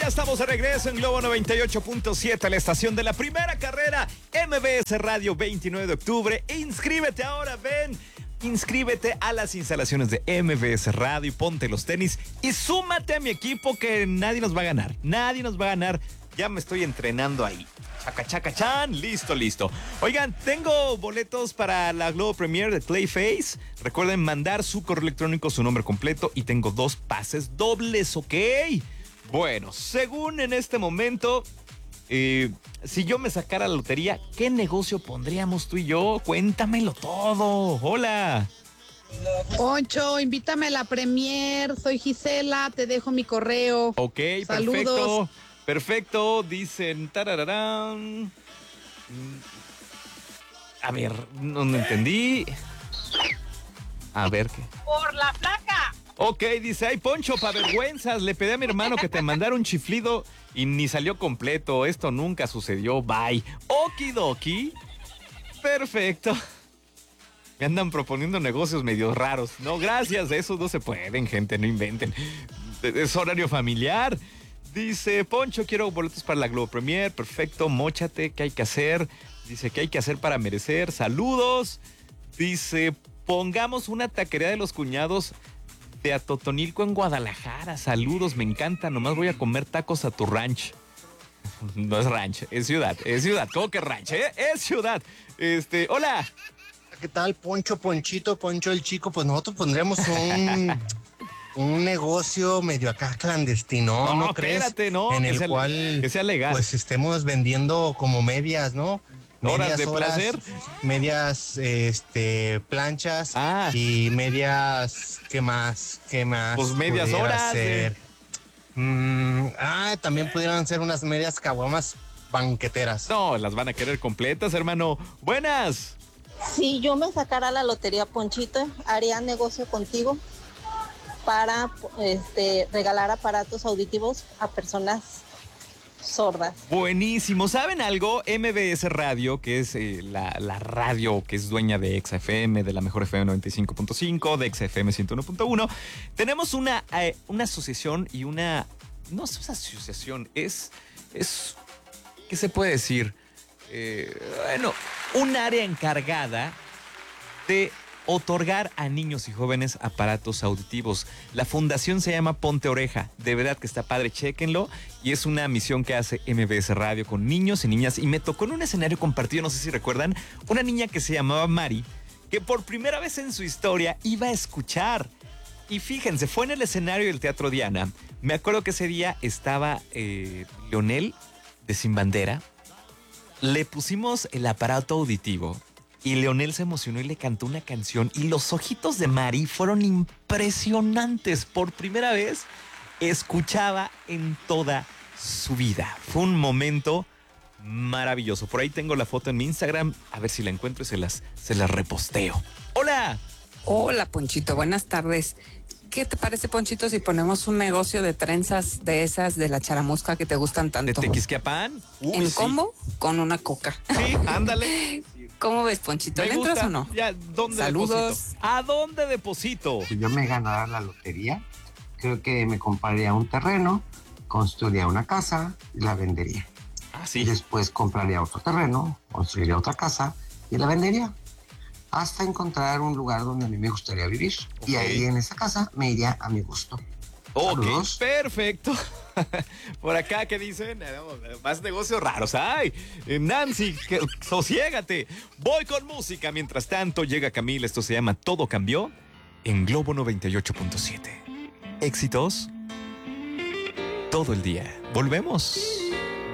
estamos de regreso en Globo 98.7, la estación de la primera carrera MBS Radio 29 de octubre. Inscríbete ahora, ven. Inscríbete a las instalaciones de MBS Radio y ponte los tenis y súmate a mi equipo que nadie nos va a ganar. Nadie nos va a ganar. Ya me estoy entrenando ahí. Chaca, chaca, chan. Listo, listo. Oigan, tengo boletos para la Globo Premiere de Clayface. Recuerden mandar su correo electrónico, su nombre completo y tengo 2 pases dobles, ¿ok? Bueno, según en este momento, si yo me sacara la lotería, ¿qué negocio pondríamos tú y yo? Cuéntamelo todo. Hola. Poncho, invítame a la premier. Soy Gisela, te dejo mi correo. Ok, saludos. Perfecto. Dicen, tarararán. A ver, no entendí. A ver qué. Por la placa. Ok, dice, ay, Poncho, pa' vergüenzas, le pedí a mi hermano que te mandara un chiflido y ni salió completo. Esto nunca sucedió, bye. Okidoki. Perfecto. Me andan proponiendo negocios medio raros. No, gracias, esos no se pueden, gente, no inventen. Es horario familiar. Dice, Poncho, quiero boletos para la Globo Premier. Perfecto, móchate, ¿qué hay que hacer? Dice, ¿qué hay que hacer para merecer? Saludos. Dice, pongamos una taquería de los cuñados de Atotonilco en Guadalajara. Saludos, me encanta. Nomás voy a comer tacos a tu ranch. No es ranch, es ciudad. ¿Cómo que ranch, Es ciudad. Hola. ¿Qué tal, Poncho, Ponchito, Poncho el Chico? Pues nosotros pondremos un negocio medio acá clandestino, ¿no crees? Espérate, no. En el cual, que sea legal. Pues estemos vendiendo como medias, ¿no? Horas de placer. Medias, planchas. Y medias, ¿qué más? Pues medias horas. También pudieran ser unas medias caguamas banqueteras. No, las van a querer completas, hermano. Buenas. Si yo me sacara la lotería, Ponchito, haría negocio contigo para regalar aparatos auditivos a personas sordas. Buenísimo. ¿Saben algo? MBS Radio, que es la radio que es dueña de XFM, de la mejor FM 95.5, de XFM 101.1, tenemos una asociación y una... No es una asociación, es ¿qué se puede decir? Un área encargada de otorgar a niños y jóvenes aparatos auditivos. La fundación se llama Ponte Oreja. De verdad que está padre, chéquenlo. Y es una misión que hace MBS Radio con niños y niñas. Y me tocó en un escenario compartido, no sé si recuerdan, una niña que se llamaba Mari, que por primera vez en su historia iba a escuchar. Y fíjense, fue en el escenario del Teatro Diana. Me acuerdo que ese día estaba Leonel de Sin Bandera. Le pusimos el aparato auditivo y Leonel se emocionó y le cantó una canción y los ojitos de Mari fueron impresionantes. Por primera vez escuchaba en toda su vida. Fue un momento maravilloso. Por ahí tengo la foto en mi Instagram. A ver si la encuentro y se las reposteo. ¡Hola! Hola, Ponchito. Buenas tardes. ¿Qué te parece, Ponchito, si ponemos un negocio de trenzas de esas de la charamusca que te gustan tanto? ¿De Tequisquiapan? En combo con una coca. Sí, ándale. ¿Cómo ves, Ponchito? ¿Le entras o no? Ya, ¿dónde Saludos. deposito? ¿A dónde deposito? Si yo me ganara la lotería, creo que me compraría un terreno, construiría una casa y la vendería. Sí. Y después compraría otro terreno, construiría otra casa y la vendería. Hasta encontrar un lugar donde a mí me gustaría vivir. Okay. Y ahí en esa casa me iría a mi gusto. Ok, Saludos. Perfecto. Por acá, ¿qué dicen? Más negocios raros. ¡Ay! Nancy, sosiégate. Voy con música. Mientras tanto, llega Camila. Esto se llama Todo Cambió en Globo 98.7. Éxitos todo el día. Volvemos.